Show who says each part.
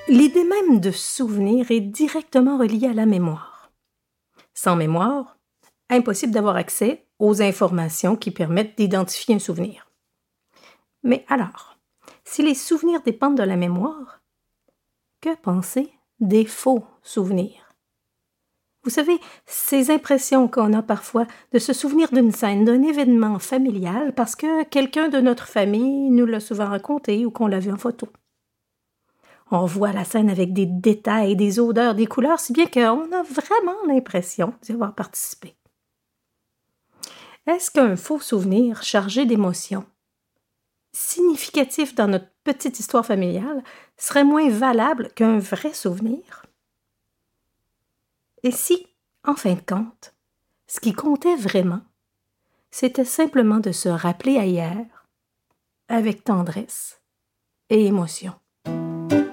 Speaker 1: L'idée même de souvenir est directement reliée à la mémoire. Sans mémoire, impossible d'avoir accès aux informations qui permettent d'identifier un souvenir. Mais alors, si les souvenirs dépendent de la mémoire, que penser des faux souvenirs? Vous savez, ces impressions qu'on a parfois de se souvenir d'une scène, d'un événement familial parce que quelqu'un de notre famille nous l'a souvent raconté ou qu'on l'a vu en photo. On voit la scène avec des détails, des odeurs, des couleurs, si bien qu'on a vraiment l'impression d'y avoir participé. Est-ce qu'un faux souvenir chargé d'émotions, significatif dans notre petite histoire familiale, serait moins valable qu'un vrai souvenir? Et si, en fin de compte, ce qui comptait vraiment, c'était simplement de se rappeler à hier avec tendresse et émotion?